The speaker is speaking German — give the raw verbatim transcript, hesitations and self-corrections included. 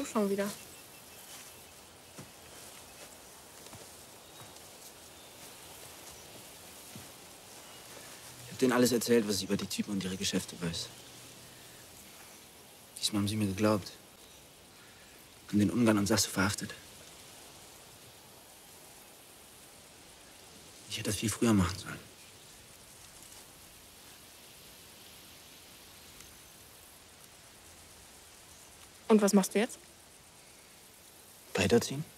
du schon wieder? Ich habe denen alles erzählt, was ich über die Typen und ihre Geschäfte weiß. Diesmal haben sie mir geglaubt. Und den Ungarn und Sasso verhaftet. Ich hätte das viel früher machen sollen. Und was machst du jetzt? Weiterziehen?